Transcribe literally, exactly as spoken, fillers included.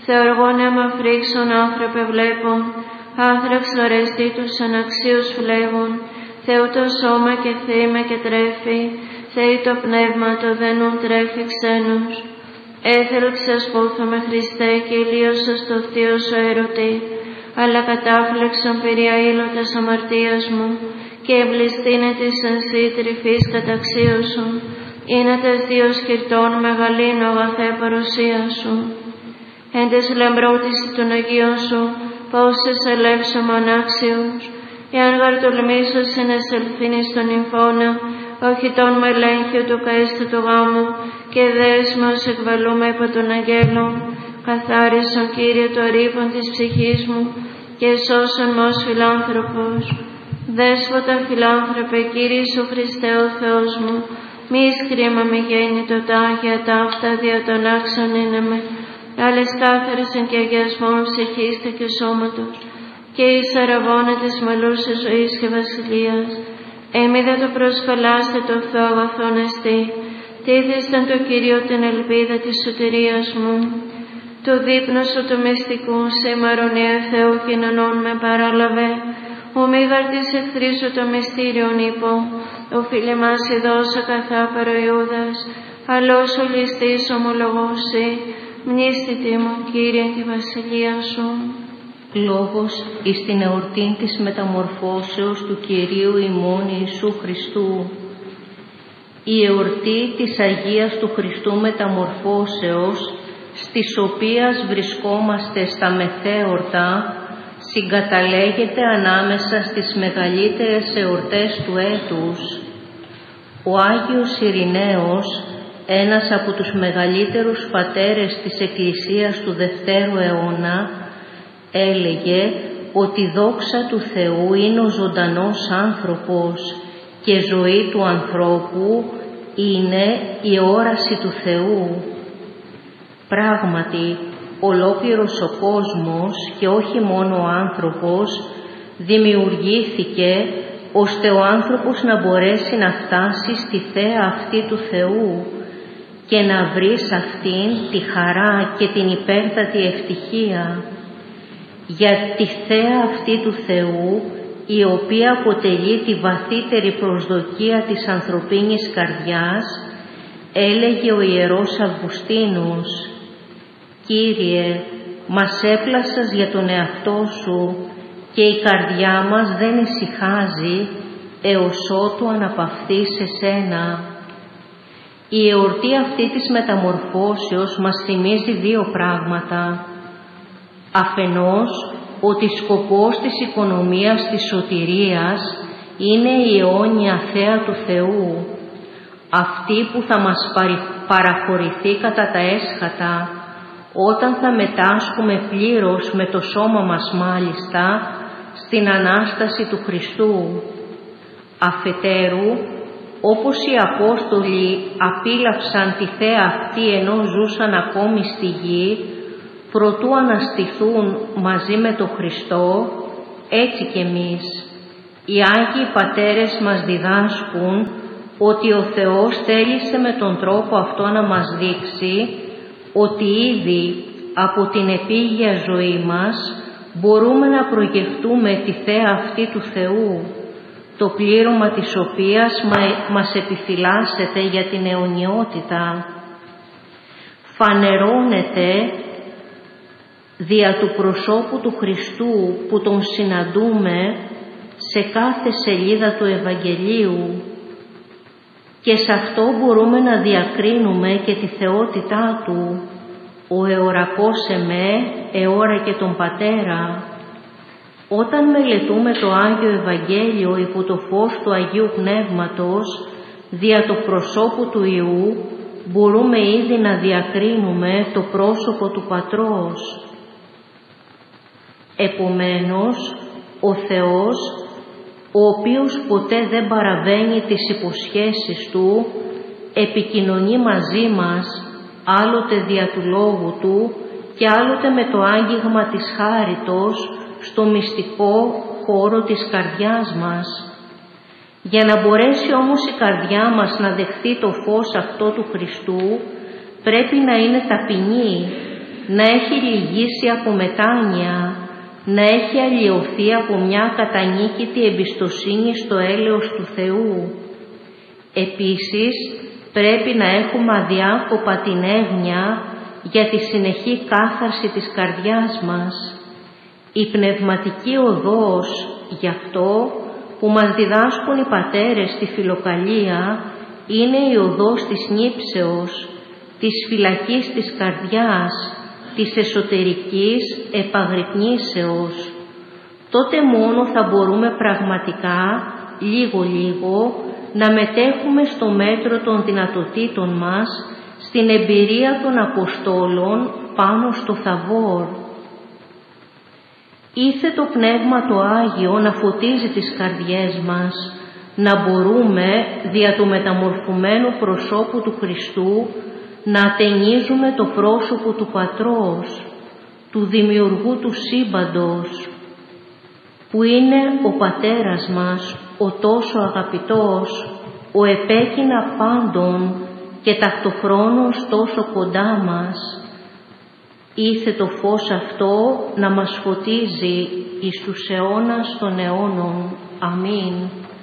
Θεοργών αίμα φρίξον άνθρωπε βλέπων, άνθραξ λορεστή τους αναξίους φλέγων, Θεού το σώμα και θύμε και τρέφει, Θεή το πνεύμα το δενούν τρέφει ξένους. Έθελξας πόθομαι Χριστέ και ηλίωσας το θείο σου ερωτή, αλλά κατάφλεξον πυριαήλωτας αμαρτίας μου, και εμπληστήνε της εν σύ τρυφής καταξίωσον, είναι τες δύο σκυρτών μεγαλύνω αγαθέ παρουσία σου. Εν τες λαμπρότηση των Αγίων σου, πόσες ελεύσομαι ανάξιους, εάν γαρτολμήσω συνεσελθήν εις τον νυμφώνα, όχι τον μελέγχιο του καίστου του γάμου, και δέσμος εκβαλούμε υπό των αγγέλων, καθάρισον Κύριε το ρήπον της ψυχής μου, και σώσον μ' ως φιλάνθρωπος. Δέσποτα φιλάνθρωπε, Κύριε σου Χριστέ ο Θεός μου, μη εις κρίμα μη γέννητο τάχια ταύτα δια των άξων είναι με, άλλες κάθαρσεν και αγιασμών ψυχήστε και σώματος, και εις αραβώνα της μελούσης ζωής και βασιλείας. Εμεί δε το προσκαλάστε το Θεό αγαθόν εστί, τίθεστον το Κύριο την ελπίδα της σωτηρίας μου. Το δείπνο σου του μυστικού, σήμερον Ιε Θεού κοινωνών με παράλαβε, ο μήγαρ της εχθρής σου το μυστήριον είπω, ο φίλε μας ειδώσα καθάπερο Ιούδας, αλλός ο ληστής ομολογώσει, μνήστητη μου Κύριε τη βασιλεία σου. Λόγος εις την εορτήν της μεταμορφώσεως του Κυρίου ημών Ιησού Χριστού. Η εορτή της Αγίας του Χριστού μεταμορφώσεως, στις οποίας βρισκόμαστε στα μεθέορτα, συγκαταλέγεται ανάμεσα στις μεγαλύτερες εορτές του έτους. Ο Άγιος Ειρηναίος, ένας από τους μεγαλύτερους πατέρες της Εκκλησίας του Δευτέρου αιώνα, έλεγε ότι η δόξα του Θεού είναι ο ζωντανός άνθρωπος και ζωή του ανθρώπου είναι η όραση του Θεού. Πράγματι, ολόκληρος ο κόσμος και όχι μόνο ο άνθρωπος δημιουργήθηκε ώστε ο άνθρωπος να μπορέσει να φτάσει στη θέα αυτή του Θεού και να βρει σε αυτήν τη χαρά και την υπέρτατη ευτυχία. Για τη θέα αυτή του Θεού, η οποία αποτελεί τη βαθύτερη προσδοκία της ανθρωπίνης καρδιάς, έλεγε ο Ιερός Αυγουστίνος: «Κύριε, μας έπλασας για τον εαυτό Σου και η καρδιά μας δεν ησυχάζει έως ότου αναπαυθεί σε Σένα». Η εορτή αυτή της μεταμορφώσεως μας θυμίζει δύο πράγματα. Αφενός, ότι σκοπός της οικονομίας της σωτηρίας είναι η αιώνια θέα του Θεού, αυτή που θα μας παραχωρηθεί κατά τα έσχατα, όταν θα μετάσχουμε πλήρως με το σώμα μας μάλιστα στην Ανάσταση του Χριστού. Αφετέρου, όπως οι Απόστολοι απίλαυσαν τη θέα αυτή ενώ ζούσαν ακόμη στη γη, προτού αναστηθούν μαζί με τον Χριστό, έτσι κι εμείς. Οι Άγιοι Πατέρες μας διδάσκουν ότι ο Θεός θέλησε με τον τρόπο αυτό να μας δείξει ότι ήδη από την επίγεια ζωή μας μπορούμε να προγευτούμε τη θέα αυτή του Θεού, το πλήρωμα της οποίας μας επιφυλάσσεται για την αιωνιότητα. Φανερώνεται δια του προσώπου του Χριστού που τον συναντούμε σε κάθε σελίδα του Ευαγγελίου, και σε αυτό μπορούμε να διακρίνουμε και τη θεότητά Του, ο εωρακός εμέ, εώρα και τον Πατέρα. Όταν μελετούμε το Άγιο Ευαγγέλιο υπό το φως του Αγίου Πνεύματος, δια το προσώπου του Υιού, μπορούμε ήδη να διακρίνουμε το πρόσωπο του Πατρός. Επομένως, ο Θεός, ο οποίος ποτέ δεν παραβαίνει τις υποσχέσεις Του, επικοινωνεί μαζί μας, άλλοτε δια του Λόγου Του και άλλοτε με το άγγιγμα της χάριτος στο μυστικό χώρο της καρδιάς μας. Για να μπορέσει όμως η καρδιά μας να δεχθεί το φως αυτό του Χριστού, πρέπει να είναι ταπεινή, να έχει λυγίσει από μετάνοια, να έχει αλλοιωθεί από μια κατανίκητη εμπιστοσύνη στο έλεος του Θεού. Επίσης, πρέπει να έχουμε αδιάκοπα την έγνοια για τη συνεχή κάθαρση της καρδιάς μας. Η πνευματική οδός, γι' αυτό που μας διδάσκουν οι πατέρες στη Φιλοκαλία, είναι η οδός της νύψεως, της φυλακής της καρδιάς, της εσωτερικής επαγρυπνήσεως. Τότε μόνο θα μπορούμε πραγματικά, λίγο-λίγο, να μετέχουμε στο μέτρο των δυνατοτήτων μας, στην εμπειρία των Αποστόλων πάνω στο Θαβόρ. Ήθε το Πνεύμα το Άγιο να φωτίζει τις καρδιές μας, να μπορούμε, δια του μεταμορφωμένου προσώπου του Χριστού, να ατενίζουμε το πρόσωπο του Πατρός, του Δημιουργού του σύμπαντος, που είναι ο Πατέρας μας, ο τόσο αγαπητός, ο επέκεινα πάντων και ταυτοχρόνως τόσο κοντά μας. Ήθε το φως αυτό να μας φωτίζει εις τους αιώνας των αιώνων. Αμήν.